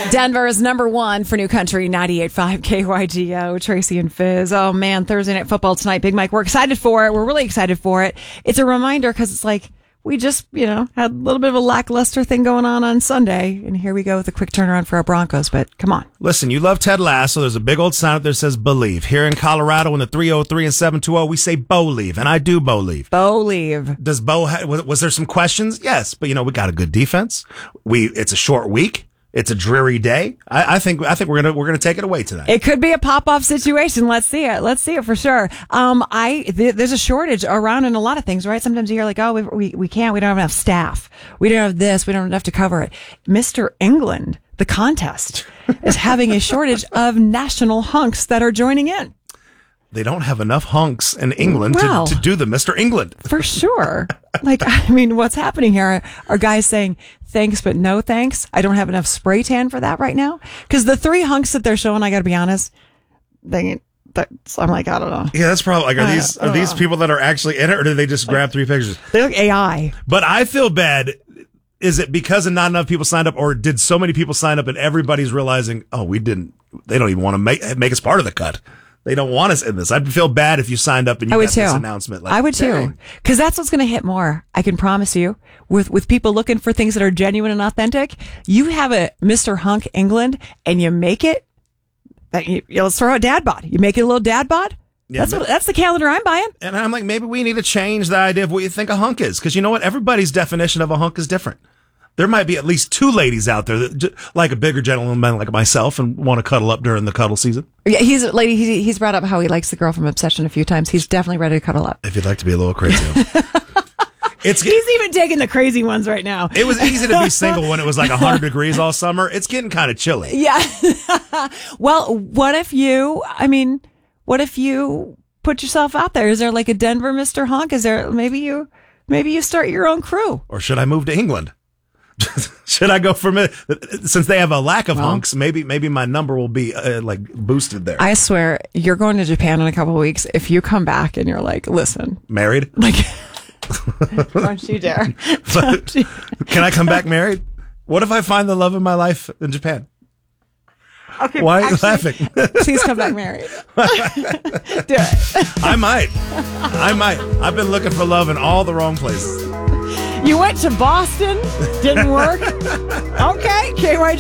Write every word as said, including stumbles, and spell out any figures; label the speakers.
Speaker 1: Denver is number one for New Country ninety-eight point five K Y G O. Tracy and Fizz. Oh, man, Thursday Night Football tonight. Big Mike, we're excited for it. We're really excited for it. It's a reminder because it's like we just, you know, had a little bit of a lackluster thing going on on Sunday. And here we go with a quick turnaround for our Broncos. But come on.
Speaker 2: Listen, you love Ted Lasso. There's a big old sign up there that says Believe. Here in Colorado in the three oh three and seven two oh, we say Bo-Leave. And I do Bo-Leave.
Speaker 1: Bo-Leave.
Speaker 2: Does Bo, ha- was, was there some questions? Yes. But, you know, we got a good defense. We It's a short week. It's a dreary day. I, I think I think we're gonna we're gonna take it away tonight.
Speaker 1: It could be a pop off situation. Let's see it. Let's see it for sure. Um, I th- there's a shortage around in a lot of things, right? Sometimes you hear like, oh, we, we we can't. We don't have enough staff. We don't have this. We don't have enough to cover it. Mister England, the contest, is having a shortage of national hunks that are joining in.
Speaker 2: They don't have enough hunks in England
Speaker 1: well,
Speaker 2: to, to do the Mister England.
Speaker 1: For sure. Like, I mean, what's happening here are guys saying, thanks, but no thanks. I don't have enough spray tan for that right now. Because the three hunks that they're showing, I got to be honest, they, that's, I'm like, I don't know.
Speaker 2: Yeah, that's probably like, are these are these people that are actually in it, or did they just grab three pictures?
Speaker 1: They look A I.
Speaker 2: But I feel bad. Is it because of not enough people signed up, or did so many people sign up and everybody's realizing, oh, we didn't, they don't even want to make, make us part of the cut. They don't want us in this. I'd feel bad if you signed up and you got this announcement. Like,
Speaker 1: I would too. Because that's what's going to hit more. I can promise you. With with people looking for things that are genuine and authentic, you have a Mister Hunk England and you make it, that you, you let's throw a dad bod. You make it a little dad bod. Yeah, that's what, that's the calendar I'm buying.
Speaker 2: And I'm like, maybe we need to change the idea of what you think a hunk is. Because you know what? Everybody's definition of a hunk is different. There might be at least two ladies out there that like a bigger gentleman like myself and want to cuddle up during the cuddle season.
Speaker 1: Yeah, he's lady. He, he's brought up how he likes the girl from Obsession a few times. He's definitely ready to cuddle up.
Speaker 2: If you'd like to be a little crazy,
Speaker 1: it's he's even taking the crazy ones right now.
Speaker 2: It was easy to be single when it was like a hundred degrees all summer. It's getting kind of chilly.
Speaker 1: Yeah. Well, what if you? I mean, what if you put yourself out there? Is there like a Denver Mister Hunk? Is there maybe you? Maybe you start your own crew.
Speaker 2: Or should I move to England? Should I go for it? Since they have a lack of well, hunks, maybe maybe my number will be uh, like boosted there.
Speaker 1: I swear, you're going to Japan in a couple of weeks. If you come back and you're like, listen,
Speaker 2: married,
Speaker 1: like, don't you dare! Don't you.
Speaker 2: Can I come back married? What if I find the love of my life in Japan?
Speaker 1: Okay,
Speaker 2: why are you
Speaker 1: actually,
Speaker 2: laughing?
Speaker 1: Please come back married. Do it.
Speaker 2: I might. I might. I've been looking for love in all the wrong places.
Speaker 1: You went to Boston, didn't work. Okay, K Y G.